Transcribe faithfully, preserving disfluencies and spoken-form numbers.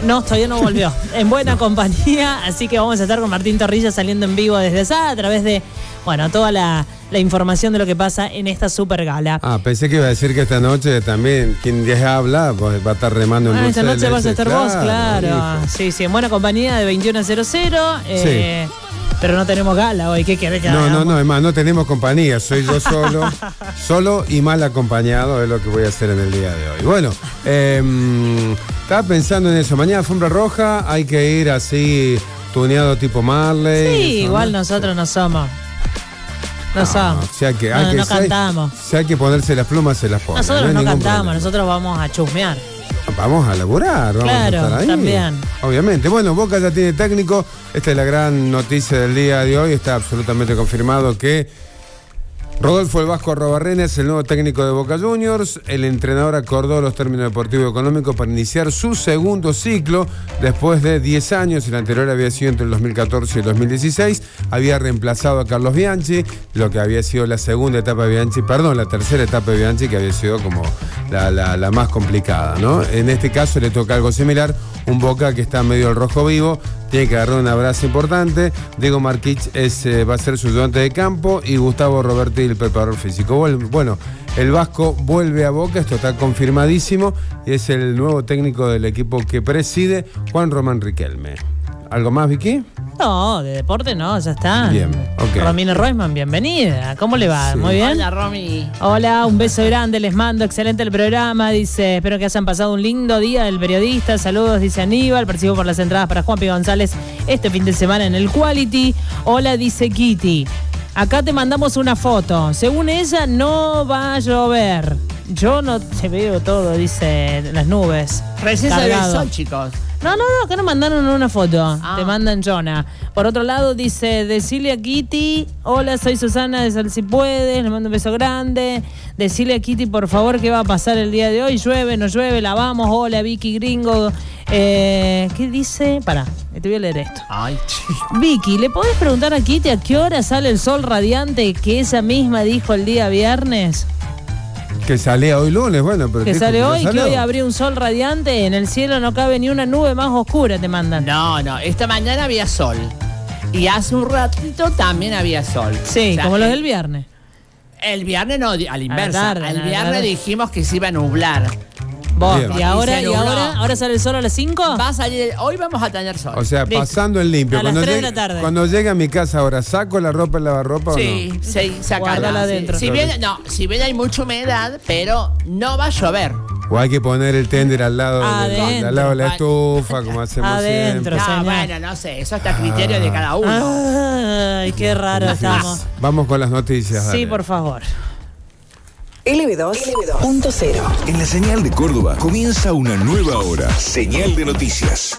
No, todavía no volvió. En buena compañía, así que vamos a estar con Martín Torrilla saliendo en vivo desde allá a través de, bueno, toda la, la información de lo que pasa en esta super gala. Ah, pensé que iba a decir que esta noche también quien ya habla pues va a estar remando en ah, dulce Esta noche de vas a estar leche. vos, claro. Hijo. Sí, sí, en buena compañía de veintiuno cero cero. Eh, Sí. Pero no tenemos gala hoy, ¿qué querés que No, hagamos? no, no, es más, no tenemos compañía, soy yo solo, solo y mal acompañado es lo que voy a hacer en el día de hoy. Bueno, eh, estaba pensando en eso, mañana alfombra roja, hay que ir así tuneado tipo Marley. Sí, eso, igual ¿no? nosotros no somos. No, No, somos. o sea que hay no, que no si hay- cantamos. Si hay que ponerse las plumas, se las ponen. Nosotros hay no ningún cantamos, problema. nosotros vamos a chusmear. Vamos a laburar, vamos Claro, a estar ahí. también. Obviamente. Bueno, Boca ya tiene técnico. Esta es la gran noticia del día de hoy. Está absolutamente confirmado que Rodolfo El Vasco Arrobarrena es el nuevo técnico de Boca Juniors. El entrenador acordó los términos deportivos y económicos para iniciar su segundo ciclo después de diez años. El anterior había sido entre el dos mil catorce y el dos mil dieciséis. Había reemplazado a Carlos Bianchi, lo que había sido la segunda etapa de Bianchi, perdón, la tercera etapa de Bianchi, que había sido como la, la, la más complicada, ¿no? En este caso le toca algo similar, un Boca que está medio al rojo vivo, tiene que agarrar un abrazo importante. Diego Marquich es, eh, va a ser su ayudante de campo y Gustavo Roberti el preparador físico. Bueno, el Vasco vuelve a Boca, esto está confirmadísimo, y es el nuevo técnico del equipo que preside Juan Román Riquelme. ¿Algo más, Vicky? No, de deporte no, ya está. Bien, ok. Romina Roisman, bienvenida. ¿Cómo le va? Sí. ¿Muy bien? Hola, Romy. Hola, un beso grande, les mando, excelente el programa, dice, espero que hayan pasado un lindo día del periodista, saludos, dice Aníbal, percibo por las entradas para Juan P. González este fin de semana en el Quality. Hola, dice Kitty, acá te mandamos una foto, según ella no va a llover, yo no te veo todo, dice las nubes. Recién salió el Cargado. sol, chicos. No, no, no, acá nos mandaron una foto. Ah. Te mandan Jonah. Por otro lado, dice, decile a Kitty, hola, soy Susana de Sal Si Puedes, le mando un beso grande. Decile a Kitty, por favor, qué va a pasar el día de hoy. Llueve, no llueve, la vamos. Hola, Vicky Gringo. Eh, ¿Qué dice? Pará, te voy a leer esto. Ay, chico. Vicky, ¿le podés preguntar a Kitty a qué hora sale el sol radiante que ella misma dijo el día viernes? Que salía hoy lunes, bueno, pero Que dijo sale no hoy, que salió. hoy habría un sol radiante, en el cielo no cabe ni una nube más oscura, te mandan. No, no, esta mañana había sol. Y hace un ratito también había sol. Sí, O sea, como los el- del viernes. El viernes no, a la inversa. tarde, a el la viernes tarde. dijimos que se iba a nublar. Vos, Bien. y ahora, Y y se nubló. ahora, ahora sale el sol a las cinco. Va a salir, hoy vamos a tener sol. O sea, Listo. pasando en limpio. A las Cuando tres de llegue- la tarde. Cuando llegue a mi casa ahora, ¿saco la ropa en lavarropa sí, o no? sí, sacala. Guárdala Sí. adentro. Si bien, no, si bien hay mucha humedad, pero no va a llover. O hay que poner el tender al lado, de, Adentro. al lado de la estufa, como hacemos Adentro. siempre. No, señor. bueno, no sé, eso está a criterio de cada uno. Ay, qué raro estamos. Vamos con las noticias. Sí, dale. por favor. L B dos punto cero. En la señal de Córdoba comienza una nueva hora. Señal de noticias.